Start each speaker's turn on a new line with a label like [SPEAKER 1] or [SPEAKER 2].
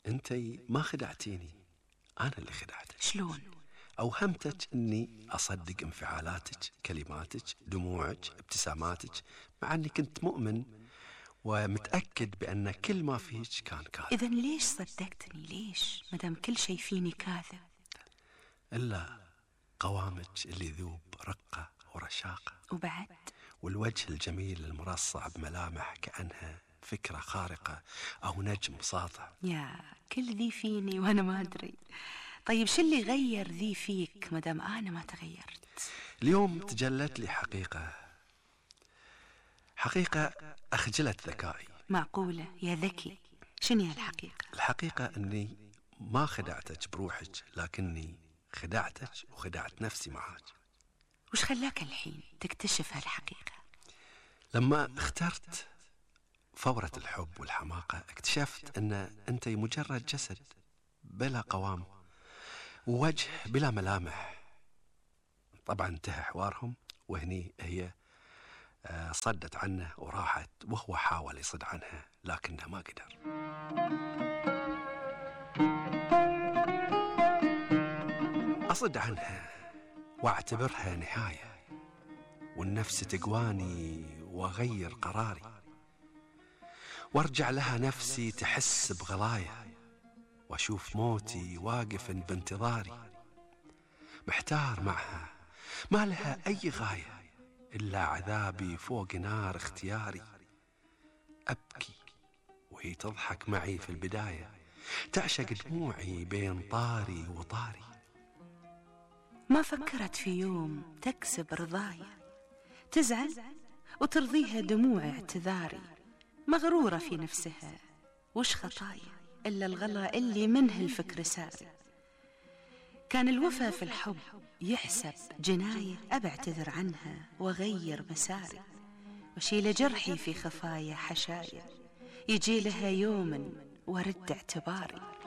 [SPEAKER 1] أنتي ما خدعتيني، أنا اللي خدعتك.
[SPEAKER 2] شلون؟
[SPEAKER 1] أوهمتك أني أصدق انفعالاتك، كلماتك، دموعك، ابتساماتك، مع أني كنت مؤمن ومتأكد بأن كل ما فيك كان كاذب.
[SPEAKER 2] إذن ليش صدقتني؟ ليش مدام كل شيء فيني كاذب؟
[SPEAKER 1] إلا قوامك اللي ذوب رقة ورشاقة،
[SPEAKER 2] وبعد
[SPEAKER 1] والوجه الجميل المرصع بملامح كأنها فكرة خارقة أو نجم ساطع.
[SPEAKER 2] يا كل ذي فيني وأنا ما أدري. طيب شو اللي غير ذي فيك مدام أنا ما تغيرت؟
[SPEAKER 1] اليوم تجلت لي حقيقة أخجلت ذكائي.
[SPEAKER 2] معقولة يا ذكي؟ شنو هي الحقيقة؟
[SPEAKER 1] الحقيقة أني ما خدعتك بروحك، لكني خدعتك وخدعت نفسي معاك.
[SPEAKER 2] وش خلاك الحين تكتشف هالحقيقة؟
[SPEAKER 1] لما اخترت فورة الحب والحماقة اكتشفت أن أنت مجرد جسد بلا قوام ووجه بلا ملامح. طبعا انتهى حوارهم، وهني هي صدت عنه وراحت، وهو حاول يصد عنها لكنه ما قدر. أصد عنها واعتبرها نهاية، والنفس تقواني وأغير قراري، وارجع لها نفسي تحس بغلاية، واشوف موتي واقف بانتظاري. محتار معها ما لها أي غاية إلا عذابي فوق نار اختياري. أبكي وهي تضحك معي في البداية، تعشق دموعي بين طاري وطاري.
[SPEAKER 2] ما فكرت في يوم تكسب رضاي، تزعل وترضيها دموع اعتذاري. مغرورة في نفسها وش خطايا إلا الغلا اللي منه الفكر ساري. كان الوفا في الحب يحسب جناية، أبى اعتذر عنها وغير مساري، وشيل جرحي في خفايا حشايا، يجي لها يوم ورد اعتباري.